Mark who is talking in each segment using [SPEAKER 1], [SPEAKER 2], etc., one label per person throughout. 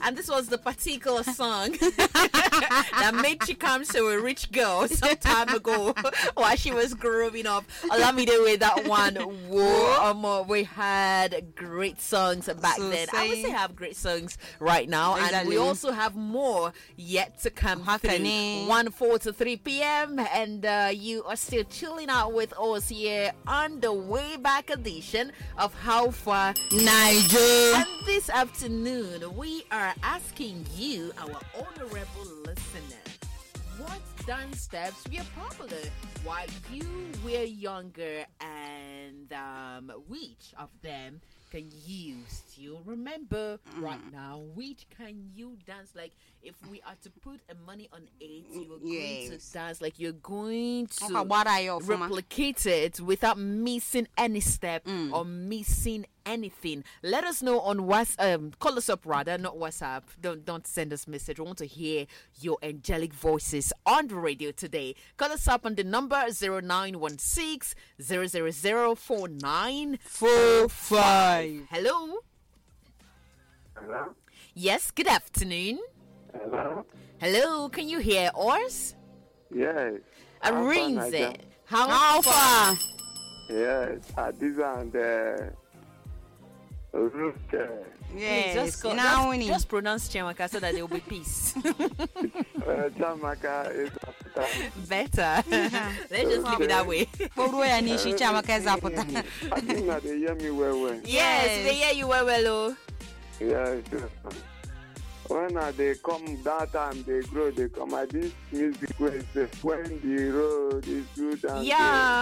[SPEAKER 1] And this was the particular song that made she come to a rich girl some time ago while she was growing up. Allow me to with that one. Whoa, we had great songs back then. I would say have great songs right now, and we also have more yet to come through. 1 to 3 p.m. and you are still chilling out with us here on the way back edition of How Far Niger. And this afternoon we are asking you, our honorable listener, what dance steps were popular while you were younger, and which of them can you still remember right now? Which can you dance? Like, if we are to put a money on it, you are going to dance like you're going to replicate it without missing any step or missing anything. Let us know on WhatsApp. Call us up rather, not WhatsApp. Don't send us message. We want to hear your angelic voices on the radio today. Call us up on the number 0916 000 4945. Hello.
[SPEAKER 2] Hello.
[SPEAKER 1] Yes. Good afternoon.
[SPEAKER 2] Hello.
[SPEAKER 1] Hello. Can you hear us?
[SPEAKER 2] Yes.
[SPEAKER 1] Arinze. How far?
[SPEAKER 2] Yes. Adiza and Ruth.
[SPEAKER 1] Yes. Just pronounce Chiamaka so that there will be peace.
[SPEAKER 2] Chiamaka is
[SPEAKER 1] better. Let's just leave it that way.
[SPEAKER 2] I think that they hear me well.
[SPEAKER 1] Yes, they hear you well.
[SPEAKER 2] Yes. When they come that time, they grow, they come at this music where it's when the road is good and
[SPEAKER 1] yeah.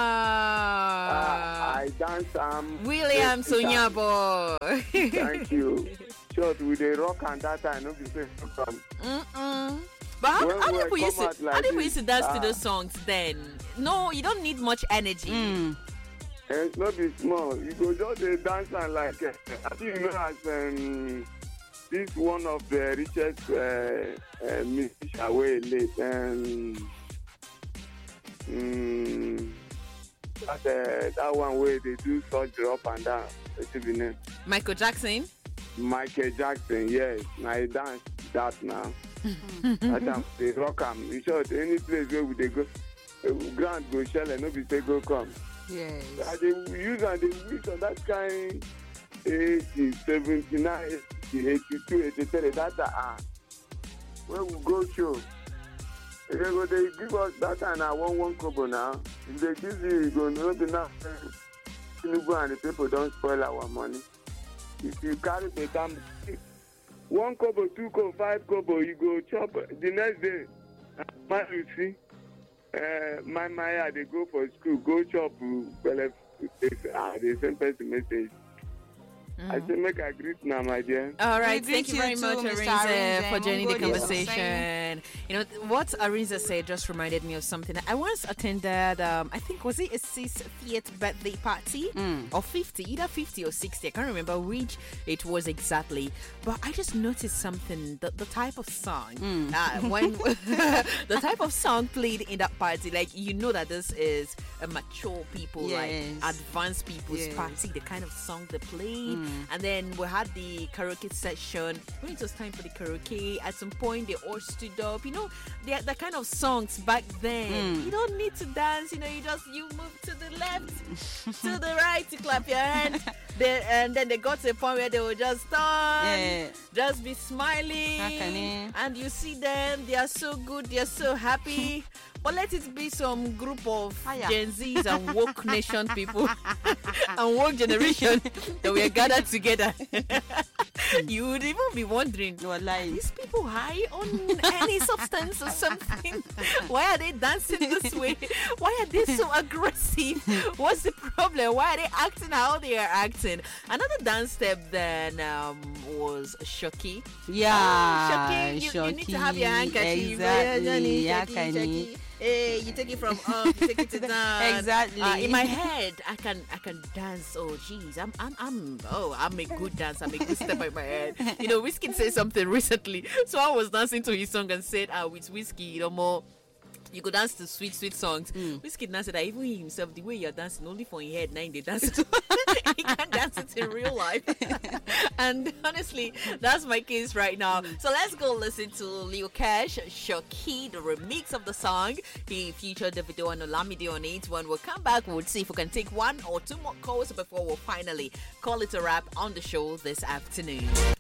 [SPEAKER 2] I dance.
[SPEAKER 1] William Sonyabo.
[SPEAKER 2] Thank you. Short with the rock and that time, no be say come.
[SPEAKER 1] But how did we used to dance to those songs then? No, you don't need much energy.
[SPEAKER 2] It's not be small. You go just dance and like I think you know as this one of the richest musicians away late that one way they do surgery up and down. What's the name?
[SPEAKER 1] Michael Jackson.
[SPEAKER 2] Michael Jackson, yes. Now he dance that now. That time they rock him. You sure any place where they go, Grant go shell and nobody say go come.
[SPEAKER 1] Yes.
[SPEAKER 2] They use and they use on that kind 80, 79, 82, 83. That's where we go show. If they give us that and I want 1 kobo now. If they give you go not enough. Tinubu and the people don't spoil our money. If you carry the damn 1 kobo, 2 kobo, 5 kobo, you go chop the next day. You see, my Maya, they go for school, go chop. Well, they send person message. I say make I greet now, my dear.
[SPEAKER 1] All right, thank you very much, Arinze, for joining the conversation. You know, what Arinze said just reminded me of something. I once attended, I think, was it a 60th birthday party? Or 50, either 50 or 60. I can't remember which it was exactly. But I just noticed something, the type of song. When the type of song played in that party, like, you know that this is a mature people, like advanced people's party, the kind of song they play. And then we had the karaoke session. When it was time for the karaoke, at some point they all stood up. You know, the kind of songs back then. You don't need to dance. You know, you move to the left, to the right, to clap your hands. And then they got to a point where they will just stand, just be smiling, and you see them. They are so good. They are so happy. But let it be some group of Gen Zs and woke nation people and woke generation that we are gathered together. You would even be wondering, are these people high on any substance or something? Why are they dancing this way? Why are they so aggressive? What's the problem? Why are they acting how they are acting? Another dance step then was Shoki.
[SPEAKER 3] Yeah,
[SPEAKER 1] Shoki. You need to have your handkerchief.
[SPEAKER 3] Exactly.
[SPEAKER 1] Shoki. Hey, you take it from up, you take it to down.
[SPEAKER 3] Exactly.
[SPEAKER 1] In my head, I can dance. Oh, jeez, I'm a good dancer. I'm a good step in my head. You know, Whiskey said something recently. So I was dancing to his song and said, with Whiskey, you know, more. You could dance to sweet, sweet songs. Wizkid now said that even he himself, the way you're dancing, only for your head, now they dance it. He can't dance it in real life. And honestly, that's my case right now. So let's go listen to Leo Cash, Shoki, the remix of the song. He featured the video on Olamide on it. When we come back, we'll see if we can take one or two more calls before we'll finally call it a wrap on the show this afternoon.